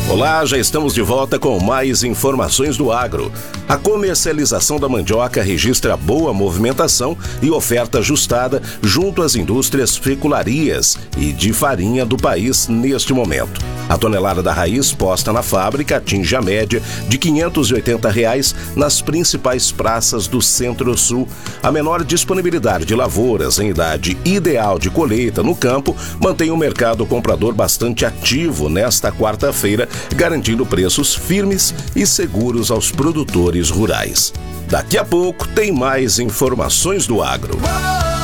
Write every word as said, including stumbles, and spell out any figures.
Olá, já estamos de volta com mais informações do agro. A comercialização da mandioca registra boa movimentação e oferta ajustada junto às indústrias fecularias e de farinha do país neste momento. A tonelada da raiz posta na fábrica atinge a média de quinhentos e oitenta reais nas principais praças do Centro-Sul. A menor disponibilidade de lavouras em idade ideal de colheita no campo mantém o mercado comprador bastante ativo nesta quarta-feira, garantindo preços firmes e seguros aos produtores rurais. Daqui a pouco tem mais informações do agro.